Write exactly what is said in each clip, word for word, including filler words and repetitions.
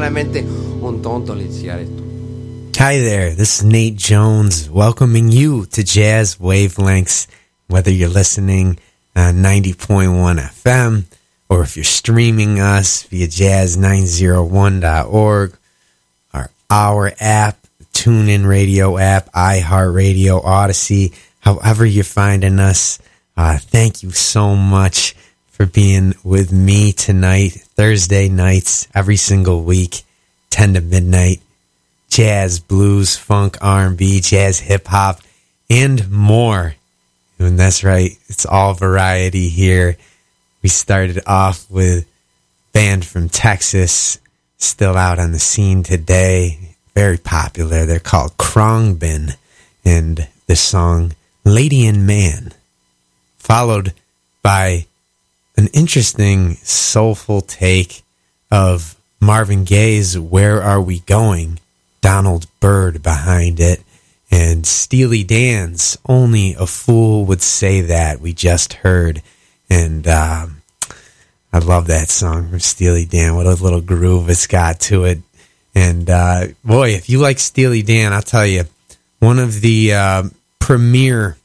solamente un tonto l'iniziare esto. Hi there, this is Nate Jones welcoming you to Jazz Wavelengths, whether you're listening on ninety point one F M or if you're streaming us via jazz nine oh one dot org, our our app, TuneIn Radio app, iHeartRadio, Odyssey, however you're finding us. Uh, thank you so much for being with me tonight, Thursday nights, every single week, ten to midnight. Jazz, blues, funk, R and B, jazz, hip-hop, and more. And that's right, it's all variety here. We started off with a band from Texas, still out on the scene today, very popular. They're called Khruangbin, and the song Lady and Man, followed by an interesting, soulful take of Marvin Gaye's Where Are We Going? Donald Byrd behind it, and Steely Dan's Only a Fool Would Say That we just heard. And um, I love that song from Steely Dan. What a little groove it's got to it. And uh, boy, if you like Steely Dan, I'll tell you, one of the uh, premier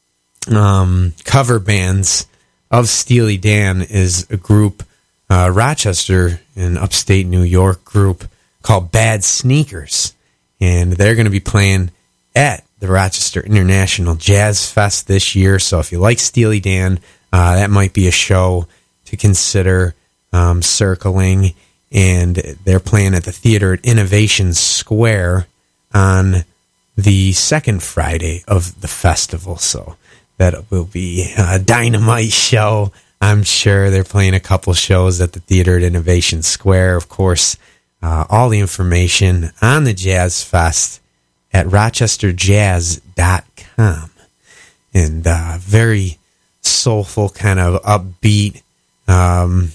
um, cover bands of Steely Dan is a group, uh, Rochester in upstate New York group called Bad Sneakers. And they're going to be playing at the Rochester International Jazz Fest this year. So if you like Steely Dan, uh, that might be a show to consider um, circling. And they're playing at the theater at Innovation Square on the second Friday of the festival. So that will be a dynamite show. I'm sure they're playing a couple shows at the theater at Innovation Square. Of course, uh, all the information on the Jazz Fest at rochester jazz dot com. And uh, very soulful, kind of upbeat, um,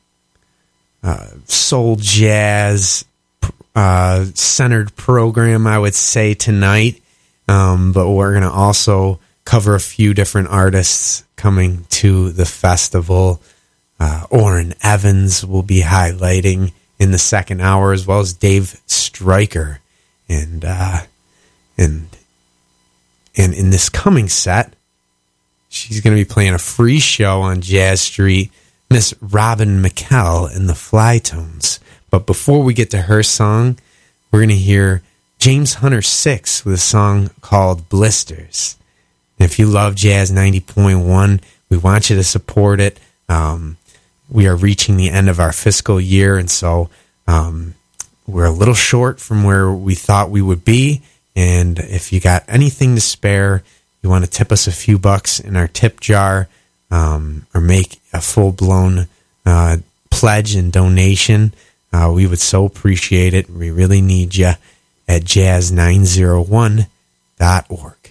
uh, soul jazz uh, centered program, I would say, tonight. Um, but we're going to also cover a few different artists coming to the festival. Uh, Orrin Evans will be highlighting in the second hour, as well as Dave Stryker. And uh, and and in this coming set, she's going to be playing a free show on Jazz Street, Miss Robin McKell and the Flytones. But before we get to her song, we're going to hear James Hunter Six with a song called Blisters. And if you love Jazz ninety point one, we want you to support it. Um, we are reaching the end of our fiscal year, and so um, we're a little short from where we thought we would be. And if you got anything to spare, you want to tip us a few bucks in our tip jar, um, or make a full-blown uh, pledge and donation, uh, we would so appreciate it. We really need you at jazz nine oh one dot org.